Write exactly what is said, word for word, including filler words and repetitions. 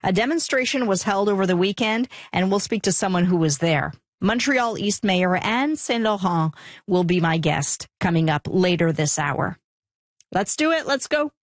A demonstration was held over the weekend, and we'll speak to someone who was there. Montreal East Mayor Anne Saint-Laurent will be my guest coming up later this hour. Let's do it. Let's go.